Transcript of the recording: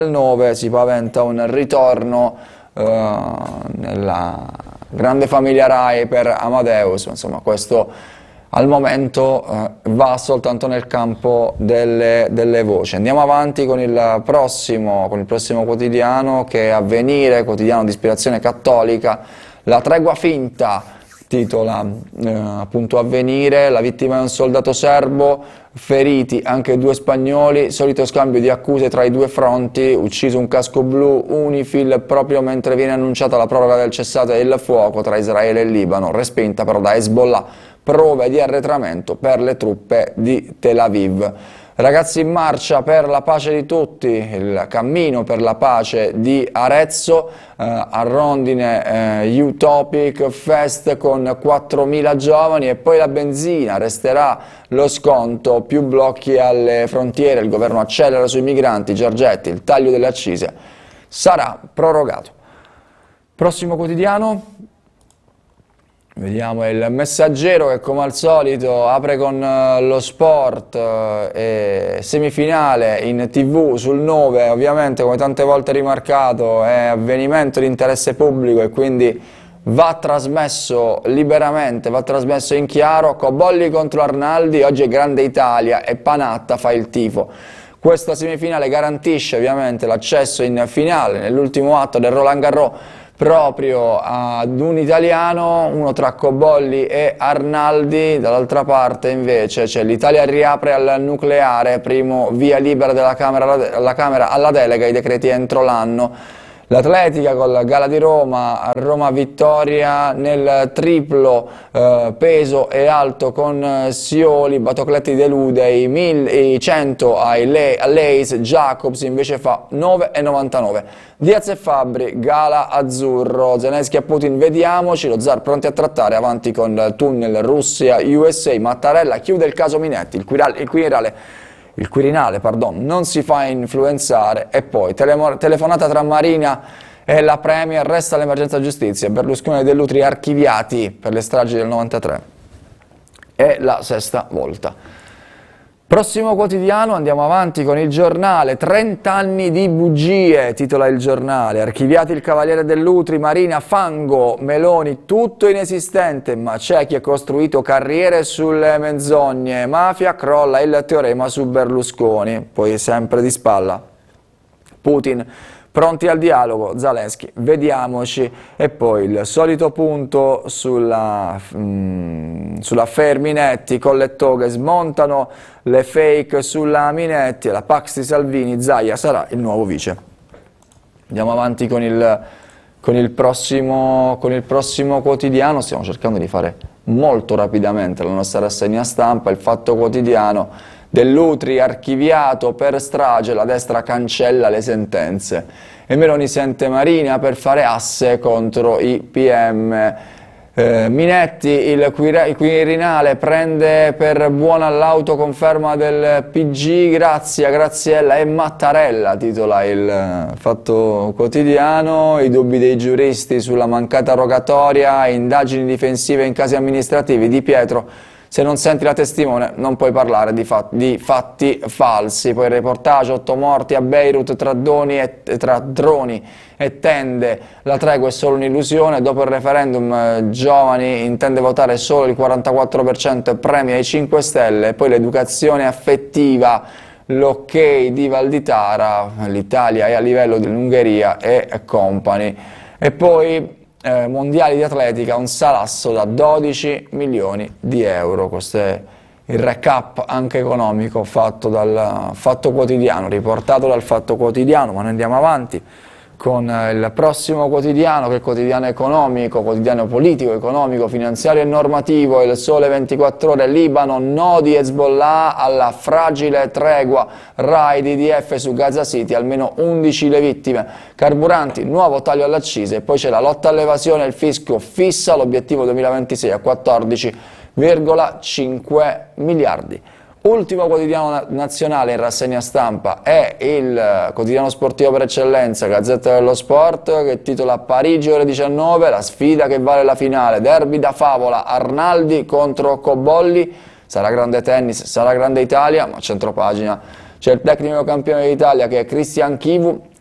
9 si paventa un ritorno nella grande famiglia Rai per Amadeus, insomma questo al momento va soltanto nel campo delle voci. Andiamo avanti con il prossimo quotidiano, che è Avvenire, quotidiano di ispirazione cattolica. La tregua finta, titola appunto Avvenire, la vittima è un soldato serbo, feriti anche 2 spagnoli, solito scambio di accuse tra i 2 fronti, ucciso un casco blu, UNIFIL proprio mentre viene annunciata la proroga del cessate il fuoco tra Israele e Libano, respinta però da Hezbollah, prove di arretramento per le truppe di Tel Aviv. Ragazzi in marcia per la pace di tutti, il cammino per la pace di Arezzo, a Rondine Utopic Fest con 4.000 giovani e poi la benzina, resterà lo sconto, più blocchi alle frontiere, il governo accelera sui migranti, Giorgetti, il taglio delle accise sarà prorogato. Prossimo quotidiano. Vediamo il Messaggero, che come al solito apre con lo sport e semifinale in TV sul 9, ovviamente come tante volte rimarcato è avvenimento di interesse pubblico e quindi va trasmesso liberamente, va trasmesso in chiaro. Cobolli contro Arnaldi, oggi è Grande Italia e Panatta fa il tifo. Questa semifinale garantisce ovviamente l'accesso in finale nell'ultimo atto del Roland Garros proprio ad un italiano, uno tra Cobolli e Arnaldi. Dall'altra parte invece c'è l'Italia riapre al nucleare, primo via libera della Camera alla delega, i decreti entro l'anno. L'Atletica con la Gala di Roma, Roma vittoria nel triplo peso e alto con Sioli, Batocletti delude i 100 all'Ace, Jacobs invece fa 9,99. Diaz e Fabbri, Gala azzurro, Zelensky a Putin vediamoci, lo zar pronti a trattare, avanti con il tunnel Russia-USA, Mattarella chiude il caso Minetti, il Quirinale non si fa influenzare e poi telefonata tra Marina e la Premier, resta l'emergenza giustizia, Berlusconi e Dell'Utri archiviati per le stragi del 93, è la 6ª volta. Prossimo quotidiano, andiamo avanti con il Giornale, 30 anni di bugie, titola il Giornale, archiviati il Cavaliere Dell'Utri, Marina, fango, Meloni, tutto inesistente, ma c'è chi ha costruito carriere sulle menzogne, mafia, crolla il teorema su Berlusconi, poi sempre di spalla, Putin, pronti al dialogo, Zelensky, vediamoci, e poi il solito punto sulla Minetti, con le toghe smontano le fake sulla Minetti e la Pax di Salvini, Zaia sarà il nuovo vice. Andiamo avanti con il prossimo quotidiano, stiamo cercando di fare molto rapidamente la nostra rassegna stampa, il Fatto Quotidiano. Dell'Utri archiviato per strage, la destra cancella le sentenze e Meloni sente Marina per fare asse contro i PM. Minetti, il Quirinale prende per buona l'autoconferma del PG, Graziella e Mattarella, titola il Fatto Quotidiano, i dubbi dei giuristi sulla mancata rogatoria, indagini difensive in casi amministrativi, Di Pietro. Se non senti la testimone non puoi parlare di fatti falsi. Poi il reportage, 8 morti a Beirut tra droni e tende, la tregua è solo un'illusione, dopo il referendum Giovani intende votare solo il 44% e premia i 5 Stelle, e poi l'educazione affettiva, l'ok di Valditara, l'Italia è a livello dell'Ungheria e company. E poi mondiali di atletica, un salasso da 12 milioni di euro. Questo è il recap anche economico fatto dal Fatto Quotidiano, riportato dal Fatto Quotidiano, ma noi andiamo avanti con il prossimo quotidiano, che è il quotidiano economico, quotidiano politico, economico, finanziario e normativo, il Sole 24 Ore, Libano, no di Hezbollah alla fragile tregua, raid IDF su Gaza City, almeno 11 le vittime, carburanti, nuovo taglio alle accise, e poi c'è la lotta all'evasione, il fisco fissa l'obiettivo 2026 a 14,5 miliardi. Ultimo quotidiano nazionale in rassegna stampa è il quotidiano sportivo per eccellenza, Gazzetta dello Sport, che titola Parigi ore 19, la sfida che vale la finale, derby da favola, Arnaldi contro Cobolli, sarà grande tennis, sarà grande Italia, ma centropagina c'è il tecnico campione d'Italia che è Cristian Chivu,